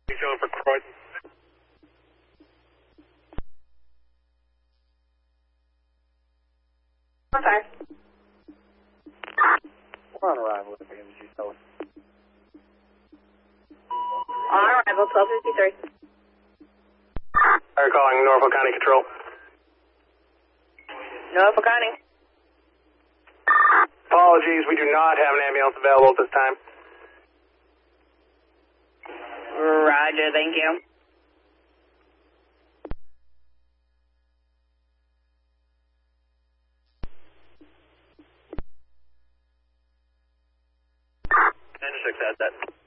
He's going for Croydon. Fire. We're on arrival at the BMG Tower. On arrival, 1253. Fire calling Norfolk County Control. Norfolk County. Apologies, we do not have an ambulance available at this time. Roger, thank you. Six at that.